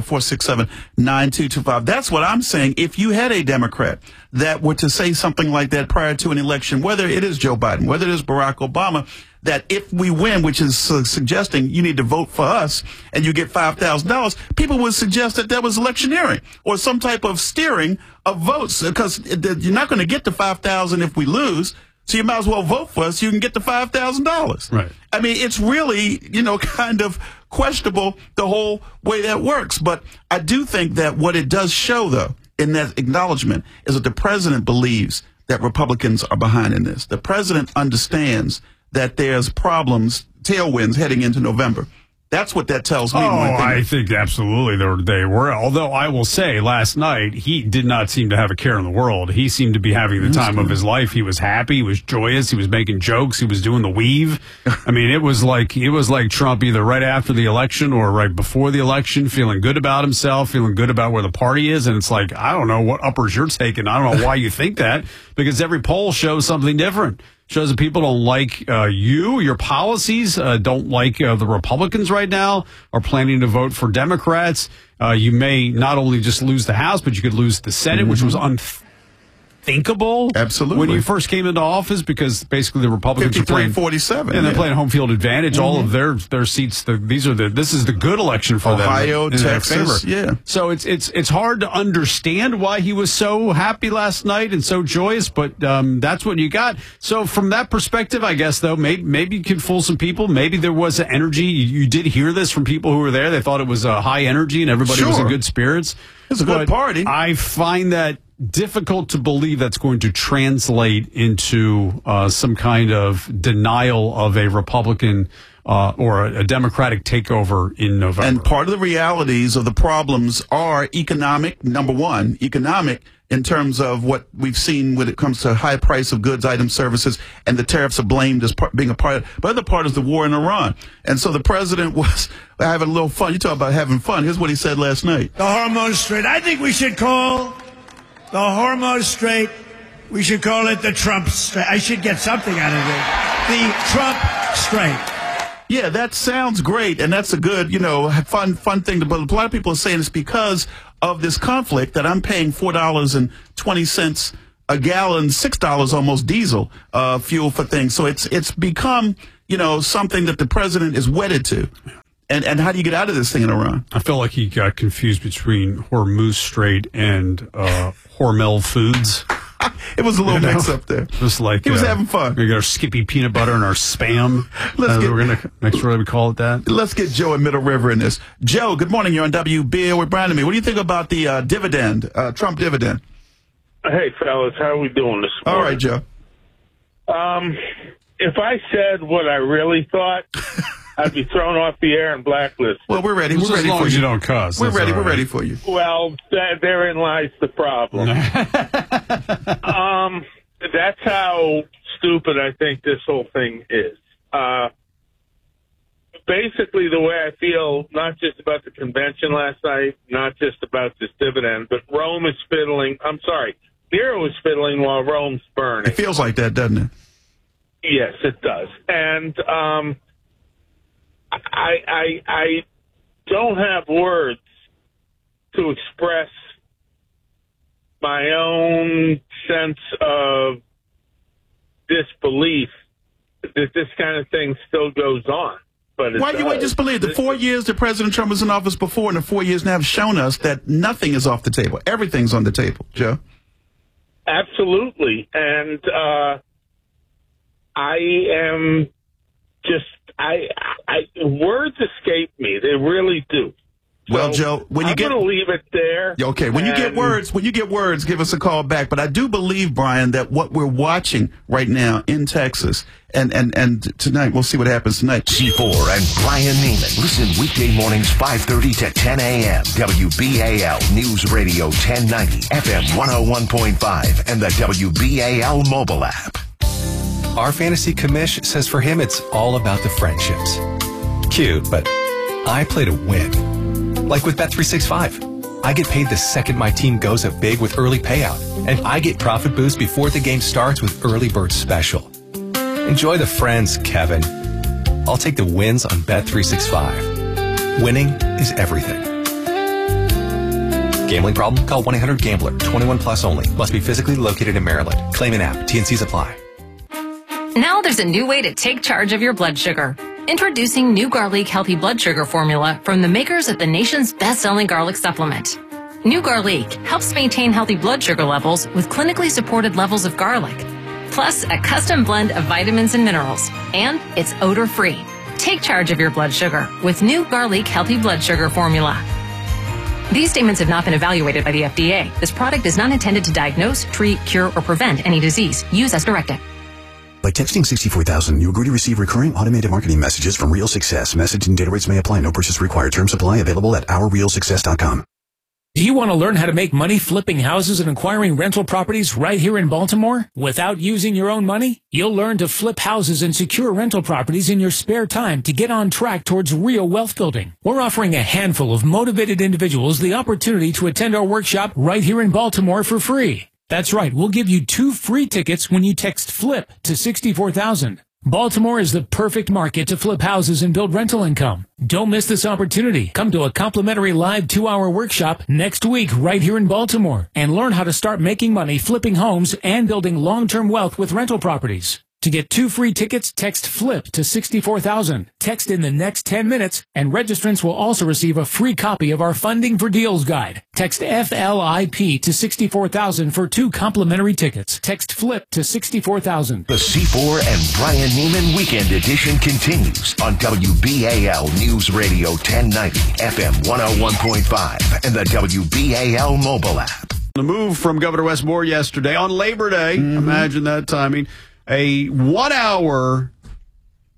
410-467-9225. That's what I'm saying. If you had a Democrat that were to say something like that prior to an election, whether it is Joe Biden, whether it is Barack Obama, that if we win, which is suggesting you need to vote for us and you get $5,000, people would suggest that that was electioneering or some type of steering of votes because you're not going to get the $5,000 if we lose. So you might as well vote for us. You can get the $5,000. Right. I mean, it's really, kind of questionable the whole way that works. But I do think that what it does show, though, in that acknowledgement is that the president believes that Republicans are behind in this. The president understands that there's problems, tailwinds heading into November. That's what that tells me. I think absolutely they were. Although I will say last night, he did not seem to have a care in the world. He seemed to be having the time of his life. He was happy. He was joyous. He was making jokes. He was doing the weave. I mean, it was like Trump either right after the election or right before the election, feeling good about himself, feeling good about where the party is. And it's like, I don't know what uppers you're taking. I don't know why you think that, because every poll shows something different. Shows that people don't like your policies, don't like the Republicans right now, are planning to vote for Democrats. You may not only just lose the House, but you could lose the Senate, which was unthinkable. Absolutely. When you first came into office, because basically the Republicans are playing 47, and they're playing home field advantage. All of their seats. This is the good election for Ohio, them. Texas, yeah. So it's hard to understand why he was so happy last night and so joyous, but that's what you got. So from that perspective, I guess though, maybe you can fool some people. Maybe there was an energy. You did hear this from people who were there. They thought it was a high energy and everybody was in good spirits. It's a good party. I find that difficult to believe that's going to translate into some kind of denial of a Republican or a Democratic takeover in November. And part of the realities of the problems are economic, number one, economic in terms of what we've seen when it comes to high price of goods, items, services, and the tariffs are blamed as being a part of it. But the other part is the war in Iran. And so the president was having a little fun. You talk about having fun. Here's what he said last night. The Hormuz Strait. I think we should call the Hormuz Strait, we should call it the Trump Strait. I should get something out of it. The Trump Strait. Yeah, that sounds great, and that's a good, fun thing. But a lot of people are saying it's because of this conflict that I'm paying $4.20 a gallon, $6 almost diesel fuel for things. So it's become, something that the president is wedded to. And how do you get out of this thing in Iran? I feel like he got confused between Hormuz Strait and Hormel Foods. It was a little mix up there. Just like he was having fun. We got our Skippy peanut butter and our Spam. We're gonna make sure we call it that. Let's get Joe in Middle River in this. Joe, good morning. You're on WBAL with Brian and me. What do you think about the dividend, Trump dividend? Hey, fellas, how are we doing this morning? All right, Joe. If I said what I really thought, I'd be thrown off the air and blacklisted. Well, we're ready. We're ready for you. You don't cuss. We're ready. We're ready for you. Well, therein lies the problem. That's how stupid I think this whole thing is. Basically, the way I feel, not just about the convention last night, not just about this dividend, but Rome is fiddling. I'm sorry, Nero is fiddling while Rome's burning. It feels like that, doesn't it? Yes, it does. And I don't have words to express my own sense of disbelief that this kind of thing still goes on. But why do you disbelieve? The 4 years that President Trump was in office before and the 4 years now have shown us that nothing is off the table. Everything's on the table, Joe. Absolutely. And I am just, words escape me. They really do. Well, Joe, when you I'm going to leave it there. Okay, when you get words, give us a call back. But I do believe, Brian, that what we're watching right now in Texas and tonight, we'll see what happens tonight. C4 and Brian Neiman. Listen weekday mornings 5:30 to 10 a.m. WBAL News Radio 1090, FM 101.5, and the WBAL mobile app. Our fantasy commish says for him it's all about the friendships. Cute, but I play to win. Like with Bet365. I get paid the second my team goes up big with early payout. And I get profit boost before the game starts with Early Bird Special. Enjoy the friends, Kevin. I'll take the wins on Bet365. Winning is everything. Gambling problem? Call 1-800-GAMBLER. 21 plus only. Must be physically located in Maryland. Claim an app. T&Cs apply. Now there's a new way to take charge of your blood sugar. Introducing New Garlic Healthy Blood Sugar Formula from the makers of the nation's best-selling garlic supplement. New Garlic helps maintain healthy blood sugar levels with clinically supported levels of garlic, plus a custom blend of vitamins and minerals, and it's odor-free. Take charge of your blood sugar with New Garlic Healthy Blood Sugar Formula. These statements have not been evaluated by the FDA. This product is not intended to diagnose, treat, cure, or prevent any disease. Use as directed. By texting 64,000, you agree to receive recurring automated marketing messages from Real Success. Message and data rates may apply. No purchase required. Terms apply. Available at ourrealsuccess.com. Do you want to learn how to make money flipping houses and acquiring rental properties right here in Baltimore without using your own money? You'll learn to flip houses and secure rental properties in your spare time to get on track towards real wealth building. We're offering a handful of motivated individuals the opportunity to attend our workshop right here in Baltimore for free. That's right, we'll give you 2 free tickets when you text FLIP to 64,000. Baltimore is the perfect market to flip houses and build rental income. Don't miss this opportunity. Come to a complimentary live 2-hour workshop next week right here in Baltimore and learn how to start making money flipping homes and building long-term wealth with rental properties. To get 2 free tickets, text FLIP to 64,000. Text in the next 10 minutes, and registrants will also receive a free copy of our Funding for Deals guide. Text FLIP to 64,000 for 2 complimentary tickets. Text FLIP to 64,000. The C4 and Brian Neiman Weekend Edition continues on WBAL News Radio 1090, FM 101.5, and the WBAL mobile app. The move from Governor Wes Moore yesterday on Labor Day. Imagine that timing. A 1-hour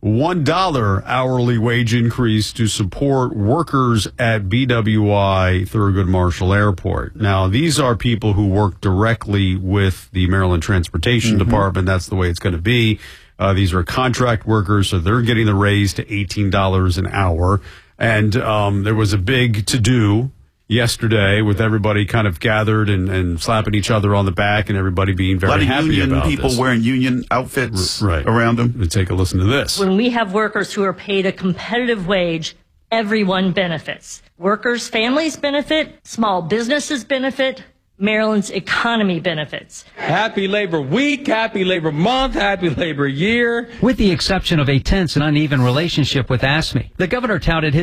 $1 hourly wage increase to support workers at BWI Thurgood Marshall Airport. Now, these are people who work directly with the Maryland Transportation Department. That's the way it's going to be. These are contract workers, so they're getting the raise to $18 an hour. And there was a big to-do yesterday with everybody kind of gathered and slapping each other on the back and everybody being very happy about this. A lot of union people wearing union outfits around them. Let's take a listen to this. When we have workers who are paid a competitive wage, everyone benefits. Workers' families benefit, small businesses benefit, Maryland's economy benefits. Happy Labor Week, Happy Labor Month, Happy Labor Year. With the exception of a tense and uneven relationship with AFSCME, the governor touted his